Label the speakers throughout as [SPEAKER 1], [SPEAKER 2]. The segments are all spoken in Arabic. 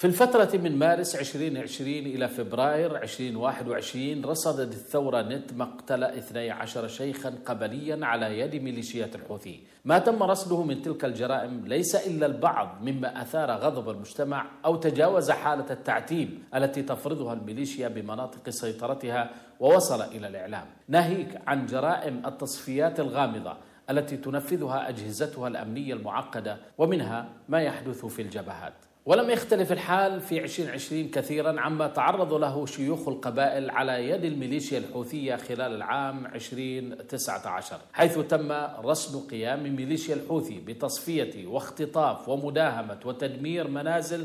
[SPEAKER 1] في الفترة من مارس 2020 إلى فبراير 2021 رصدت الثورة نت مقتل 12 شيخا قبليا على يد ميليشيات الحوثي. ما تم رصده من تلك الجرائم ليس إلا البعض مما أثار غضب المجتمع أو تجاوز حالة التعتيم التي تفرضها الميليشيا بمناطق سيطرتها ووصل إلى الإعلام، ناهيك عن جرائم التصفيات الغامضة التي تنفذها أجهزتها الأمنية المعقدة، ومنها ما يحدث في الجبهات. ولم يختلف الحال في 2020 كثيرا عما تعرض له شيوخ القبائل على يد الميليشيا الحوثية خلال العام 2019، حيث تم رصد قيام ميليشيا الحوثي بتصفية واختطاف ومداهمة وتدمير منازل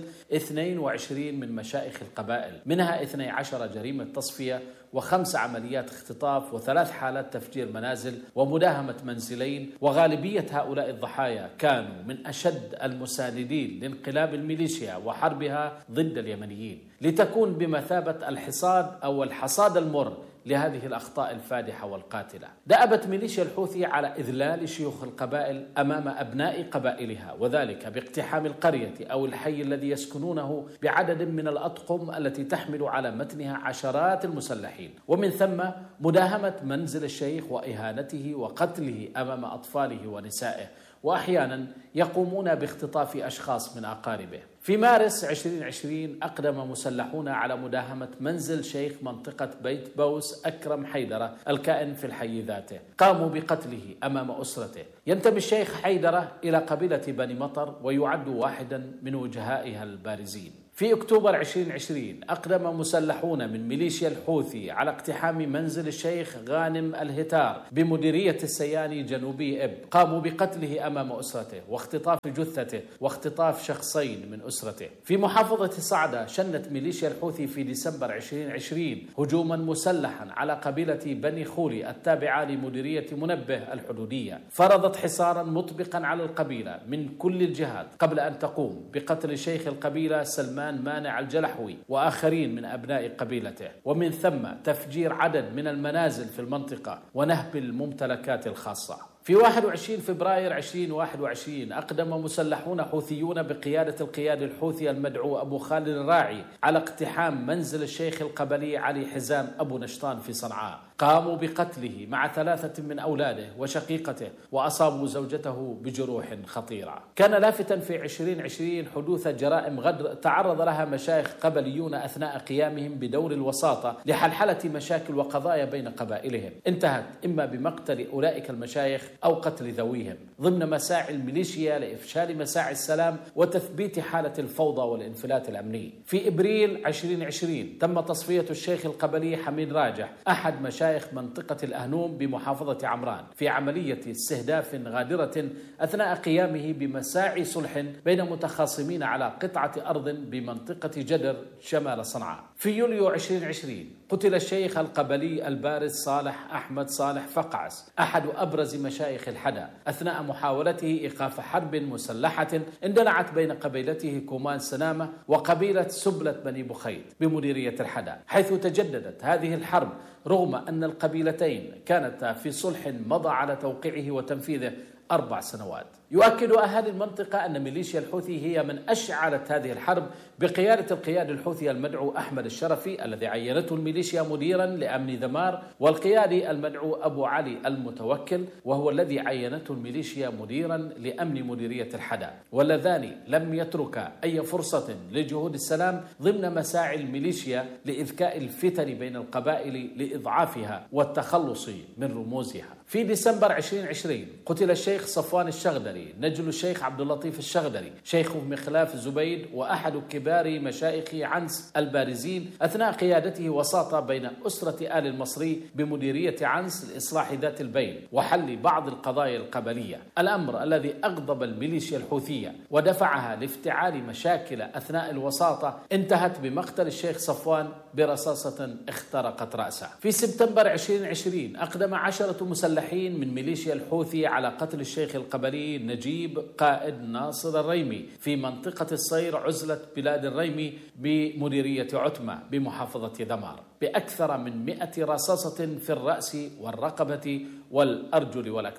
[SPEAKER 1] 22 من مشائخ القبائل، منها 12 جريمة تصفية و5 عمليات اختطاف و3 حالات تفجير منازل ومداهمة منزلين. وغالبية هؤلاء الضحايا كانوا من أشد المساندين لانقلاب الميليشيا وحربها ضد اليمنيين، لتكون بمثابة الحصاد أو الحصاد المر لهذه الأخطاء الفادحة والقاتلة. دأبت ميليشيا الحوثي على إذلال شيوخ القبائل أمام أبناء قبائلها، وذلك باقتحام القرية أو الحي الذي يسكنونه بعدد من الأطقم التي تحمل على متنها عشرات المسلحين، ومن ثم مداهمة منزل الشيخ وإهانته وقتله أمام أطفاله ونسائه، وأحيانا يقومون باختطاف أشخاص من أقاربه. في مارس 2020 أقدم مسلحون على مداهمة منزل شيخ منطقة بيت بوس أكرم حيدرة الكائن في الحي ذاته، قاموا بقتله أمام أسرته. ينتمي الشيخ حيدرة إلى قبيلة بني مطر ويعد واحدا من وجهائها البارزين. في أكتوبر 2020 أقدم مسلحون من ميليشيا الحوثي على اقتحام منزل الشيخ غانم الهتار بمديرية السياني جنوبي إب، قاموا بقتله أمام أسرته واختطاف جثته واختطاف شخصين من أسرته. في محافظة صعدة شنت ميليشيا الحوثي في ديسمبر 2020 هجوما مسلحا على قبيلة بني خولي التابعة لمديرية منبه الحدودية، فرضت حصارا مطبقا على القبيلة من كل الجهات قبل أن تقوم بقتل شيخ القبيلة سلمان مانع الجلحوي وآخرين من أبناء قبيلته، ومن ثم تفجير عدد من المنازل في المنطقة ونهب الممتلكات الخاصة. في 21 فبراير 2021 أقدم مسلحون حوثيون بقيادة القيادي الحوثي المدعو أبو خالد الراعي على اقتحام منزل الشيخ القبلي علي حزام أبو نشطان في صنعاء، قاموا بقتله مع 3 من أولاده وشقيقته، وأصابوا زوجته بجروح خطيرة. كان لافتا في 2020 حدوث جرائم غدر تعرض لها مشايخ قبليون أثناء قيامهم بدور الوساطة لحلحلة مشاكل وقضايا بين قبائلهم، انتهت إما بمقتل أولئك المشايخ أو قتل ذويهم ضمن مساعي الميليشيا لإفشال مساعي السلام وتثبيت حالة الفوضى والانفلات الأمني. في إبريل 2020 تم تصفية الشيخ القبلي حميد راجح أحد مشايخ منطقة الأهنوم بمحافظة عمران في عملية استهداف غادرة أثناء قيامه بمساعي صلح بين متخاصمين على قطعة أرض بمنطقة جدر شمال صنعاء. في يوليو 2020 قتل الشيخ القبلي البارز صالح أحمد صالح فقعس أحد أبرز مشايخ الحدا أثناء محاولته إيقاف حرب مسلحة اندلعت بين قبيلته كومان سنامة وقبيلة سبلة بني بخيت بمديرية الحدا، حيث تجددت هذه الحرب رغم أن القبيلتين كانتا في صلح مضى على توقيعه وتنفيذه 4 سنوات. يؤكد أهالي المنطقة أن ميليشيا الحوثي هي من أشعلت هذه الحرب بقيادة القيادي الحوثي المدعو أحمد الشرفي الذي عينته الميليشيا مديرا لأمن ذمار، والقيادي المدعو أبو علي المتوكل وهو الذي عينته الميليشيا مديرا لأمن مديرية الحدا، واللذان لم يتركا أي فرصة لجهود السلام ضمن مساعي الميليشيا لإذكاء الفتن بين القبائل لإضعافها والتخلص من رموزها. في ديسمبر 2020 قتل الشيخ صفوان الشغدري نجل الشيخ عبد اللطيف الشغدري شيخ مخلاف زبيد وأحد كبار مشايخ عنس البارزين أثناء قيادته وساطة بين أسرة آل المصري بمديرية عنس لإصلاح ذات البين وحل بعض القضايا القبلية، الأمر الذي أغضب الميليشيا الحوثية ودفعها لافتعال مشاكل أثناء الوساطة انتهت بمقتل الشيخ صفوان برصاصة اخترقت رأسه. في سبتمبر 2020 أقدم 10 مسلحين من ميليشيا الحوثي على قتل الشيخ القبلي نجيب قائد ناصر الريمي في منطقة الصير عزلة بلاد الريمي بمديرية عتمة بمحافظة ذمار بأكثر من 100 رصاصة في الرأس والرقبة والأرجل والأكتاف.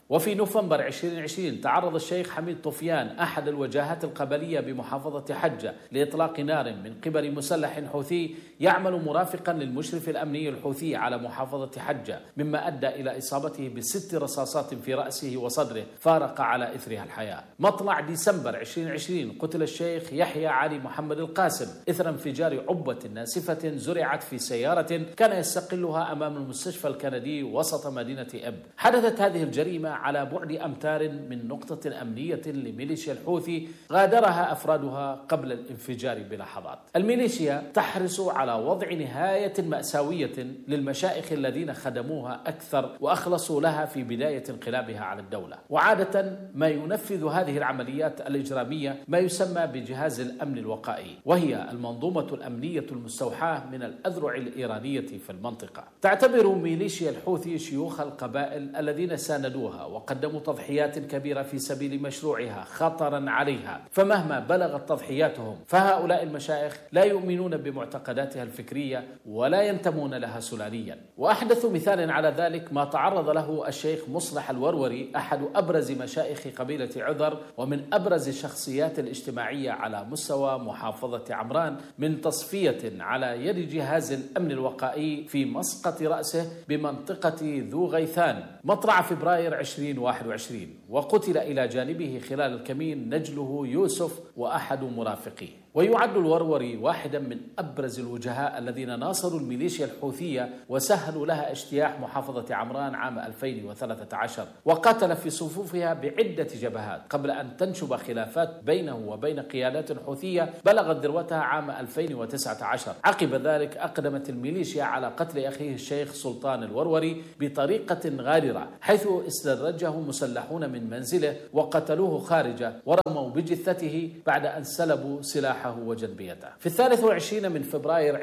[SPEAKER 1] وفي نوفمبر 2020 تعرض الشيخ حميد طفيان أحد الوجهات القبلية بمحافظة حجة لإطلاق نار من قبل مسلح حوثي يعمل مرافقا للمشرف الأمني الحوثي على محافظة حجة، مما أدى إلى إصابته ب6 رصاصات في رأسه وصدره فارق على إثرها الحياة. مطلع ديسمبر 2020 قتل الشيخ يحيى علي محمد القاسم إثر انفجار عبة ناسفة زرعت في سيارة كان يستقلها أمام المستشفى الكندي وسط مدينة إب. حدثت هذه الجريمة على بعد أمتار من نقطة أمنية لميليشيا الحوثي غادرها أفرادها قبل الانفجار بلحظات. الميليشيا تحرص على وضع نهاية مأساوية للمشائخ الذين خدموها أكثر وأخلصوا لها في بداية انقلابها على الدولة. وعادة ما ينفذ هذه العمليات الإجرامية ما يسمى بجهاز الأمن الوقائي، وهي المنظومة الأمنية المستوحاة من الأذرع الإيرانية في المنطقة. تعتبر ميليشيا الحوثي شيوخ القبائل الذين ساندوها وقدموا تضحيات كبيرة في سبيل مشروعها خطرا عليها، فمهما بلغت تضحياتهم فهؤلاء المشايخ لا يؤمنون بمعتقداتها الفكرية ولا ينتمون لها سلاليا. وأحدث مثال على ذلك ما تعرض له الشيخ مصلح الوروري أحد أبرز مشايخ قبيلة عذر ومن أبرز الشخصيات الاجتماعية على مستوى محافظة عمران من تصفية على يد جهاز الأمن الوقائي في مسقط رأسه بمنطقة ذو غيثان مطلع فبراير 2021، وقتل إلى جانبه خلال الكمين نجله يوسف وأحد مرافقيه. ويعد الوروري واحدا من أبرز الوجهاء الذين ناصروا الميليشيا الحوثية وسهلوا لها اجتياح محافظة عمران عام 2013، وقاتل في صفوفها بعدة جبهات قبل أن تنشب خلافات بينه وبين قيادات حوثية بلغت ذروتها عام 2019. عقب ذلك أقدمت الميليشيا على قتل أخيه الشيخ سلطان الوروري بطريقة غادرة، حيث استدرجه مسلحون من منزله وقتلوه خارجه ورموا بجثته بعد أن سلبوا سلاحه وجلبيته. في 23 من فبراير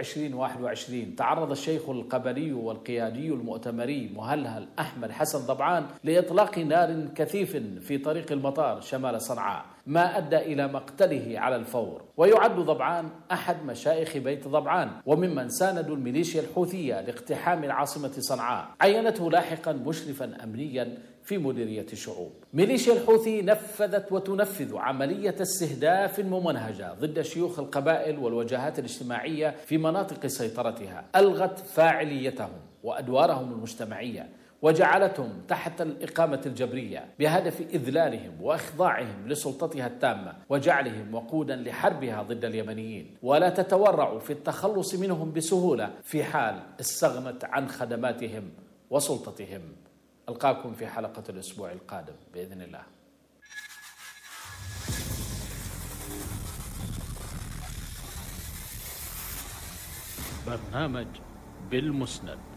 [SPEAKER 1] 2021 تعرض الشيخ القبلي والقيادي المؤتمري مهلهل أحمد حسن ضبعان لإطلاق نار كثيف في طريق المطار شمال صنعاء، ما أدى إلى مقتله على الفور. ويعد ضبعان أحد مشايخ بيت ضبعان وممن ساندوا الميليشيا الحوثية لاقتحام العاصمة صنعاء، عينته لاحقا مشرفا أمنيا في مديرية الشعوب. ميليشيا الحوثي نفذت وتنفذ عملية استهداف ممنهجة ضد شيوخ القبائل والوجهات الاجتماعية في مناطق سيطرتها، ألغت فاعليتهم وأدوارهم المجتمعية وجعلتهم تحت الإقامة الجبرية بهدف إذلالهم وإخضاعهم لسلطتها التامة وجعلهم وقودا لحربها ضد اليمنيين، ولا تتورع في التخلص منهم بسهولة في حال استغنت عن خدماتهم وسلطتهم. ألقاكم في حلقة الأسبوع القادم بإذن الله. برنامج بالمسند.